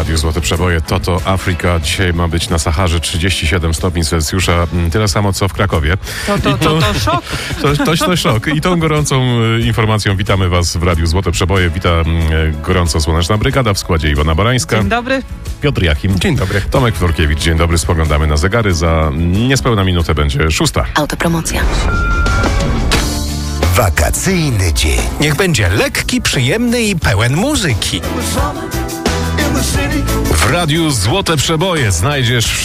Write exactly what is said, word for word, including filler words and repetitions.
Radiu Złote Przeboje, Toto Afryka. Dzisiaj ma być na Saharze trzydzieści siedem stopni Celsjusza, tyle samo co w Krakowie. To, to, to, to szok. To, to, to szok. I tą gorącą informacją witamy Was w Radiu Złote Przeboje. Witam gorąco Słoneczna Brygada w składzie Iwona Barańska. Dzień dobry. Piotr Jachim. Dzień dobry. Tomek Wtorkiewicz. Dzień dobry. Spoglądamy na zegary. Za niespełna minutę będzie szósta. Autopromocja. Wakacyjny dzień. Niech będzie lekki, przyjemny i pełen muzyki. W Radiu Złote Przeboje znajdziesz